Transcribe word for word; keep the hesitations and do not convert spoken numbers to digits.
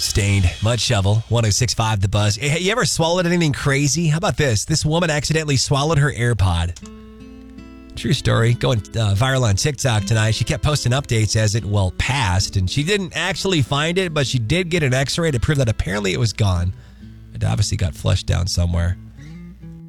Stained, Mud Shovel, one oh six point five The Buzz. Hey, you ever swallowed anything crazy? How about this? This woman accidentally swallowed her AirPod. True story. Going uh, viral on TikTok tonight. She kept posting updates as it, well, passed. And she didn't actually find it, but she did get an x-ray to prove that apparently it was gone. It obviously got flushed down somewhere.